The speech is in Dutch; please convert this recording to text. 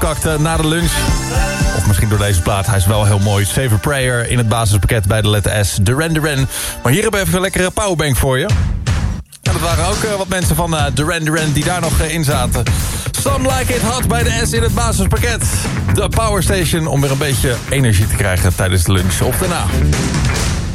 afkakte na de lunch. Of misschien door deze plaat, hij is wel heel mooi. Save a Prayer in het basispakket bij de letter S. Duran Duran. Maar hier hebben we even een lekkere powerbank voor je. En dat waren ook wat mensen van Duran Duran die daar nog in zaten. Some Like It Hot bij de S in het basispakket. De Power Station om weer een beetje energie te krijgen tijdens de lunch of daarna.